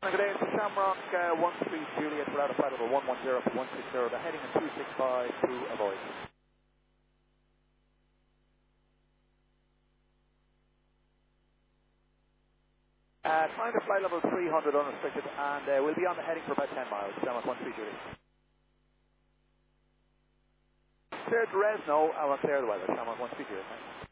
Good day, it's Shamrock 13 Juliet, we're out of flight over 110 to 160, the heading is 265 to avoid. Trying to fly level 300 unrestricted, and we'll be on the heading for about 10 miles, Shamrock 13 Juliet. Cleared Resno, I will clear the weather, Shamrock 13 Juliet.